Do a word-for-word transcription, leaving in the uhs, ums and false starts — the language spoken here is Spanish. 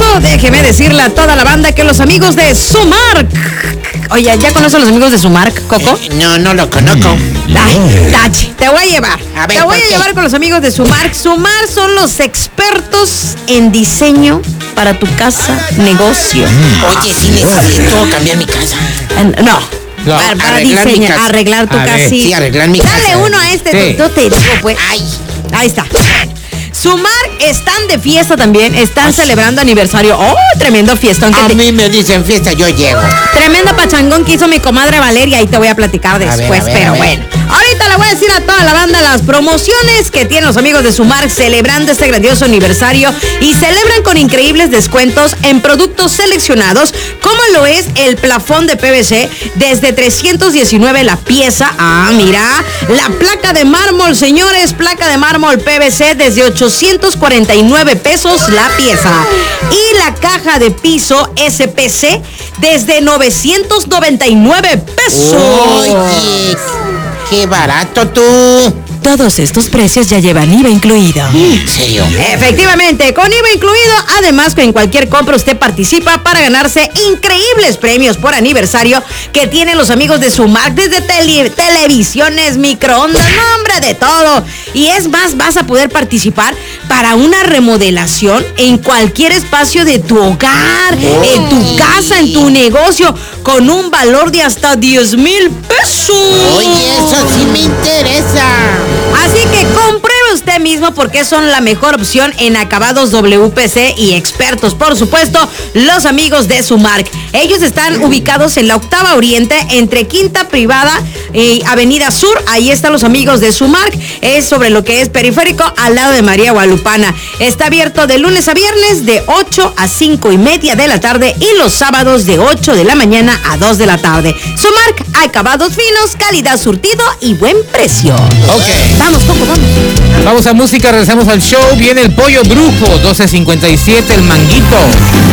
déjeme decirle a toda la banda que los amigos de Sumark. Oye, ¿ya conoces a los amigos de Sumark, Coco? Eh, no, no lo conozco. Ay, tache, te voy a llevar. A ver, te voy a ¿por qué? llevar con los amigos de Sumark. Sumar son los expertos en diseño para tu casa, negocio. Oye, sí necesito cambiar mi casa. Eh, No. No, para para arreglar mi diseñar, casa. arreglar tu A ver, casita. sí, arreglar mi Dale casa. uno a este, Sí. tú te digo, pues. Ay, Ahí está. Sumar están de fiesta también, están celebrando aniversario. ¡Oh, tremendo fiestón! que a te- mí me dicen fiesta, yo llego. Tremendo pachangón que hizo mi comadre Valeria y te voy a platicar ver, después, a ver, pero a ver. bueno. Ahorita le voy a decir a toda la banda las promociones que tienen los amigos de Sumark celebrando este grandioso aniversario y celebran con increíbles descuentos en productos seleccionados, como lo es el plafón de P V C desde trescientos diecinueve la pieza. Ah, mira, la placa de mármol, señores, placa de mármol P V C desde ochocientos cuarenta y nueve pesos la pieza. Y la caja de piso S P C desde novecientos noventa y nueve pesos. Oye, qué barato tú. Todos estos precios ya llevan I V A incluido. ¿En serio? Efectivamente, con I V A incluido, además que en cualquier compra usted participa para ganarse increíbles premios por aniversario que tienen los amigos de Sumark, desde tele- televisiones, microondas, no, hombre, de todo. Y es más, vas a poder participar para una remodelación en cualquier espacio de tu hogar, en tu casa, en tu negocio, con un valor de hasta diez mil pesos. Oye, eso sí me interesa. Así que compruebe usted mismo porque son la mejor opción en acabados W P C y expertos, por supuesto, los amigos de Sumark. Ellos están ubicados en la Octava Oriente, entre Quinta Privada y Avenida Sur. Ahí están los amigos de Sumark. Es sobre lo que es Periférico, al lado de María Guadalupana. Está abierto de lunes a viernes de ocho a cinco y media de la tarde y los sábados de ocho de la mañana a dos de la tarde. Sumark, acabados finos, calidad, surtido y buen precio. Ok. Vamos, Coco, vamos. Vamos a música, regresamos al show. Viene el Pollo Brujo, doce cincuenta y siete, el Manguito.